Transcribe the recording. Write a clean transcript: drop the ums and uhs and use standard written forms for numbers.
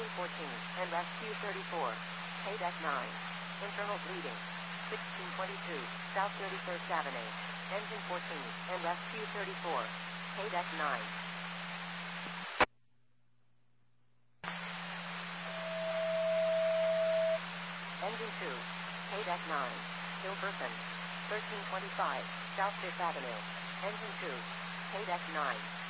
Engine 14, and rescue 34. Paydeck 9. Internal bleeding. 1622, South 31st Avenue. Engine 14, and rescue 34. Paydeck 9. Engine 2. Paydeck 9. Hilverson. 1325, South 5th Avenue. Engine 2. Paydeck 9.